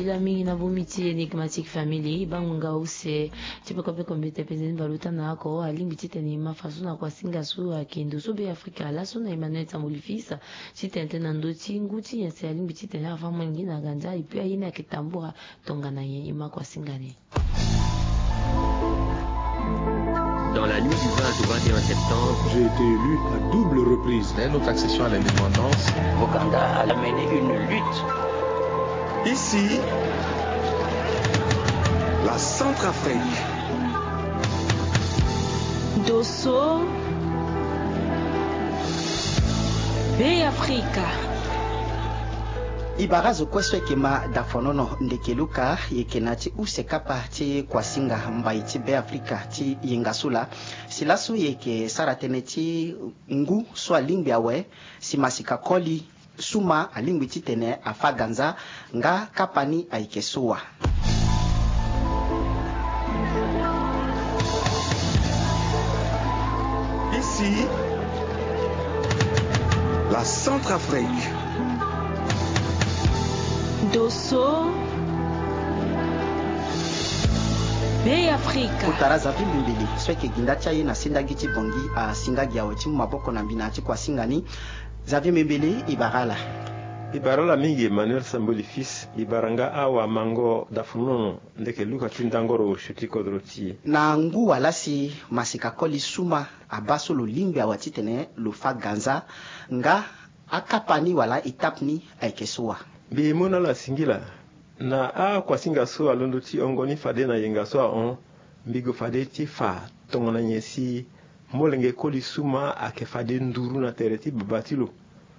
bila mingi na bomiti enigmatic family bangunga use tipe kope kombete pezeni baluta nako alimbi titeni mafaso na kwa singa su akindu so be Afrika la so na Emmanuel Tambulifisa titente na ndoti nguti yase alimbi titeni afa mwengi na ganja ipi ayina kitambura tonga na ye ima kwa singane. Dans la nuit du 20 au 21 septembre, j'ai été élu à double reprise. Dès notre accession à l'indépendance, Bokanda a mené une lutte. Ici, la Centrafrique. Dosso, Bay Africa. Ibarazo kweswe kema dafonono ndekeluka yekenati usekapa ti kwasinga mbai ti Bay Africa ti yengasula silasu yeke saratene ti ngu so alingbi awe simasika koli suma alingbi ti tene afaganza nga kapani aikesoa. Ici, la Centrafrique. Dosso, Bay Africa. Utaraza vimbimbili sweke gindacha ye na sindagi ti bongi a singagi awe ti maboko na mbina ti kwa singani zavi mbili ibarala. Ibarala mingi Emmanuel Tambulifisa ibaranga awa mango dafunono ndeke luka tindangoro shuti kodroti. Na ngu walasi masika koli suma abaso lo limbi awati tene lo fa ganza nga akapani wala itapni aikesoa. Bi mona la singila na a kwa singa so alondo ti ongoni fade na yenga so on mbigo fade ti fa tongona nyesi molenge koli suma ake fade nduru na tereti babatilo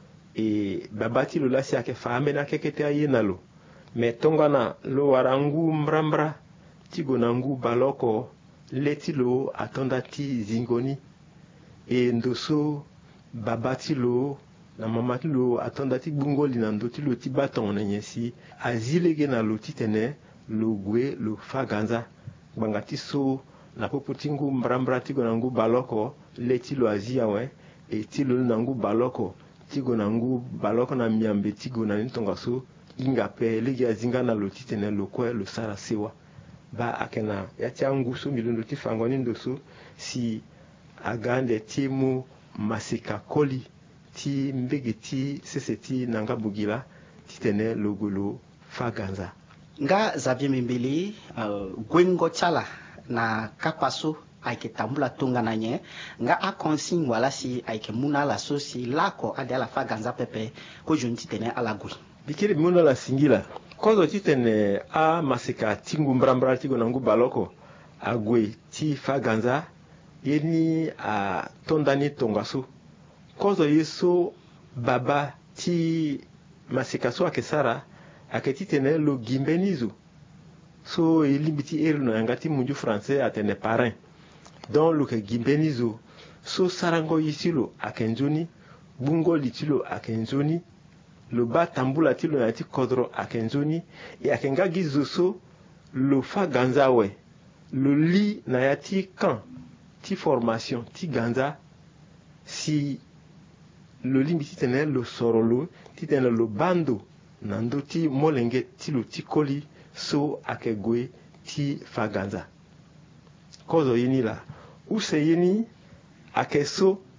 e babatilo la si ake fa amena kekete ayenalo me tongana lo warangu mbrambra tigo na ngu baloko letilo atonda ti zingoni e ndoso babatilo na mamatilo atonda ti bungoli na ndotilo ti baton na nyesi azilege na lo titene lo gwe lo faganza gbanga ti so na popo ti ngu mbrambra tigo na ngu baloko letilo azia we e tilo na ngu baloko tigo na ngu baloko na miambe tigo na ntonga so inga pe lege azinga na lo titene lo kwe lo sara sewa ba akena ya ti angu so milondo ti fangoni ndoso si agande ti mu masika koli ti mbegi ti sese ti nanga bugila titene logolo faganza nga zavie mbili gwengo chala na kapaso aike tambula tonga na nye nga akonsin wala si aike muna la so si lako ade ala faganza pepe ko joni titene ala gui bikiri muna la singila kozo titene a masika tingu mbrambra tigo nangu baloko agwe ti faganza yeni a tondani tongaso kozo yeso baba ti masika so akesara aketitene lo gimbenizo so elimbiti eru na ngati munju français atene parrain donc lo ke gimbenizo so sarango yisilo akenjoni bungo litilo akenjoni lo ba tambula tilo na ti kodro akenjoni e akenga gizo so lo fa ganza we lo li na ya ti kan ti formation ti ganza si lo limbi titene lo sorolo titene lo bando nando ti molenge ti lo ti koli so akegwe ti faganza kozo yini la use yini ake so